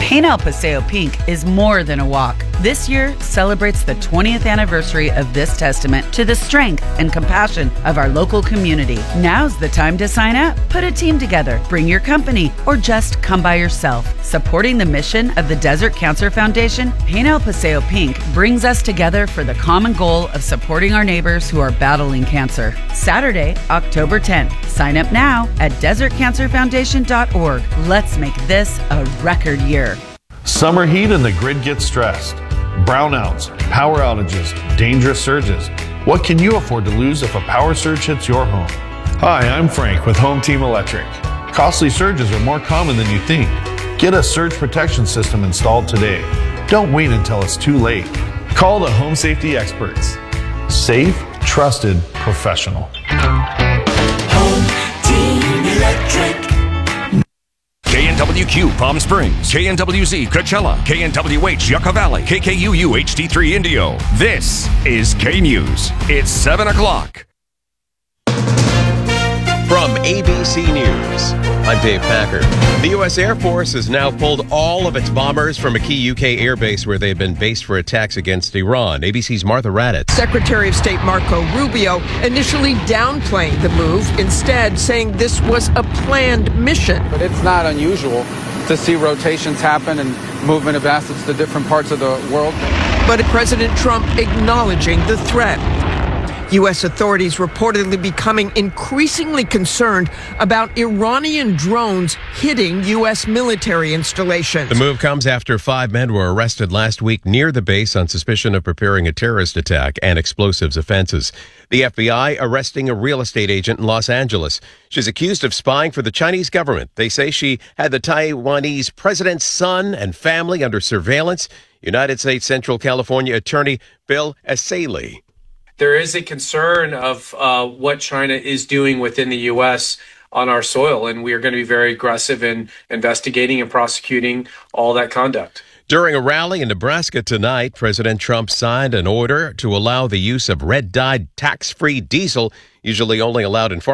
Paint El Paseo Pink is more than a walk. This year celebrates the 20th anniversary of this testament to the strength and compassion of our local community. Now's the time to sign up. Put a team together, bring your company, or just come by yourself. Supporting the mission of the Desert Cancer Foundation, Paint El Paseo Pink brings us together for the common goal of supporting our neighbors who are battling cancer. Saturday, October 10th. Sign up now at desertcancerfoundation.org. Let's make this a record year. Summer heat and the grid gets stressed. Brownouts, power outages, dangerous surges. What can you afford to lose if a power surge hits your home? Hi, I'm Frank with Home Team Electric. Costly surges are more common than you think. Get a surge protection system installed today. Don't wait until it's too late. Call the home safety experts. Safe, trusted, professional. Home Team Electric. KNWQ Palm Springs, KNWZ Coachella, KNWH Yucca Valley, KKUU HD3 Indio. This is K News. It's 7 o'clock. From ABC News, I'm Dave Packer. The U.S. Air Force has now pulled all of its bombers from a key UK airbase where they had been based for attacks against Iran. ABC's Martha Raddatz. Secretary of State Marco Rubio initially downplaying the move, instead saying this was a planned mission. But it's not unusual to see rotations happen and movement of assets to different parts of the world. But President Trump acknowledging the threat. U.S. authorities reportedly becoming increasingly concerned about Iranian drones hitting U.S. military installations. The move comes after 5 men were arrested last week near the base on suspicion of preparing a terrorist attack and explosives offenses. The FBI arresting a real estate agent in Los Angeles. She's accused of spying for the Chinese government. They say she had the Taiwanese president's son and family under surveillance. United States Central California attorney Bill Essayli. There is a concern of what China is doing within the U.S. on our soil, and we are going to be very aggressive in investigating and prosecuting all that conduct. During a rally in Nebraska tonight, President Trump signed an order to allow the use of red-dyed tax-free diesel, usually only allowed in